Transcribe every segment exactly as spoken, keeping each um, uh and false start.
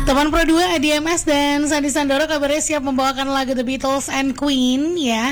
Teman Pro dua A D M S dan Sandy Sandoro kabarnya siap membawakan lagu The Beatles and Queen ya.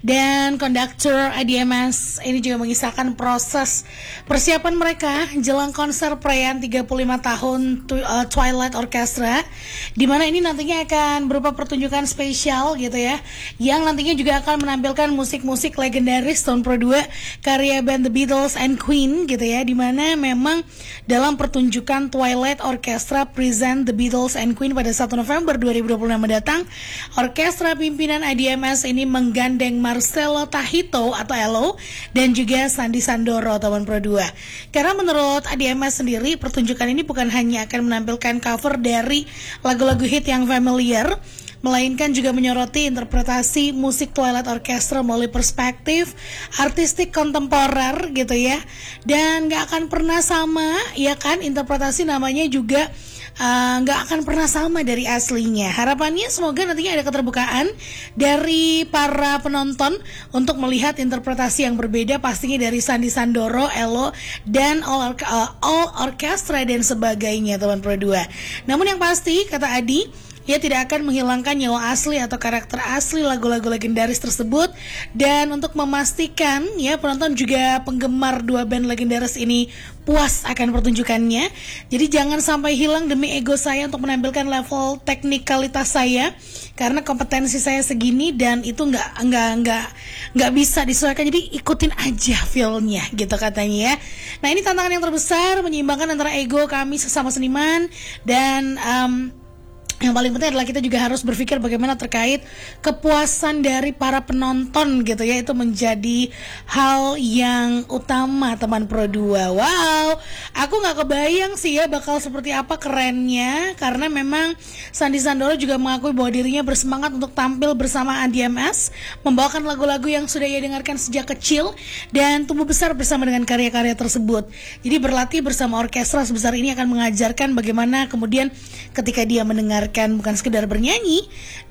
Dan konduktor A D M S ini juga mengisahkan proses persiapan mereka jelang konser perayaan tiga puluh lima tahun Twilight Orchestra, di mana ini nantinya akan berupa pertunjukan spesial gitu ya, yang nantinya juga akan menampilkan musik-musik legendaris tahun Pro dua karya band The Beatles and Queen gitu ya, di mana memang dalam pertunjukan Twilight Orchestra present The Beatles and Queen pada satu November dua ribu dua puluh enam mendatang, orkestra pimpinan A D M S ini menggandeng Marcelo Tahito atau Elo dan juga Sandy Sandoro teman Pro dua. Karena menurut A D M S sendiri, pertunjukan ini bukan hanya akan menampilkan cover dari lagu-lagu hit yang familiar, melainkan juga menyoroti interpretasi musik Twilight Orchestra melalui perspektif artistik kontemporer gitu ya. Dan gak akan pernah sama ya kan, interpretasi namanya juga nggak uh, akan pernah sama dari aslinya. Harapannya semoga nantinya ada keterbukaan dari para penonton untuk melihat interpretasi yang berbeda, pastinya dari Sandy Sandoro, Elo, dan All, Or- uh, All Orchestra dan sebagainya teman Pro dua. Namun yang pasti kata Adi, ia tidak akan menghilangkan nyawa asli atau karakter asli lagu-lagu legendaris tersebut. Dan untuk memastikan ya penonton juga penggemar dua band legendaris ini puas akan pertunjukannya, jadi jangan sampai hilang demi ego saya untuk menampilkan level teknikalitas saya, karena kompetensi saya segini dan itu nggak nggak nggak nggak bisa disesuaikan, jadi ikutin aja feel-nya gitu katanya ya. Nah ini tantangan yang terbesar, menyeimbangkan antara ego kami sesama seniman dan um, yang paling penting adalah kita juga harus berpikir bagaimana terkait kepuasan dari para penonton gitu ya. Itu menjadi hal yang utama teman Pro dua. Wow, aku gak kebayang sih ya bakal seperti apa kerennya, karena memang Sandy Sandoro juga mengakui bahwa dirinya bersemangat untuk tampil bersama A D M S, membawakan lagu-lagu yang sudah ia dengarkan sejak kecil dan tumbuh besar bersama dengan karya-karya tersebut. Jadi berlatih bersama orkestra sebesar ini akan mengajarkan bagaimana kemudian ketika dia mendengar kan bukan sekedar bernyanyi,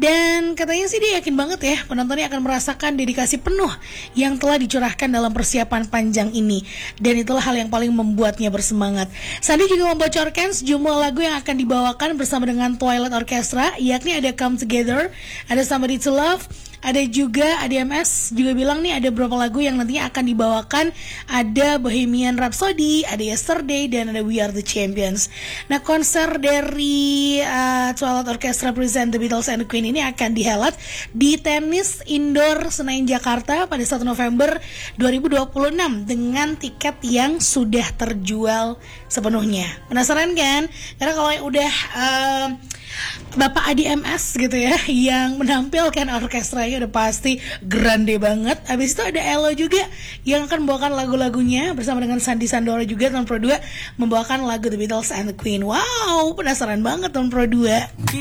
dan katanya sih dia yakin banget ya penontonnya akan merasakan dedikasi penuh yang telah dicurahkan dalam persiapan panjang ini, dan itulah hal yang paling membuatnya bersemangat. Sandy juga membocorkan sejumlah lagu yang akan dibawakan bersama dengan Twilight Orchestra, yakni ada Come Together, ada Somebody to Love, ada juga A D M S juga bilang nih ada beberapa lagu yang nantinya akan dibawakan, ada Bohemian Rhapsody, ada Yesterday, dan ada We Are The Champions. Nah konser dari uh, Twilight Orchestra present The Beatles and Queen ini akan dihelat di Tenis Indoor Senayan Jakarta pada satu November dua ribu dua puluh enam dengan tiket yang sudah terjual sepenuhnya. Penasaran kan? Karena kalau yang udah uh, Bapak A D M S gitu ya yang menampilkan orkestranya udah pasti grande banget. Habis itu ada Elo juga yang akan membawakan lagu-lagunya bersama dengan Sandy Sandoro juga teman Pro dua, membawakan lagu The Beatles and the Queen. Wow, penasaran banget teman Pro dua.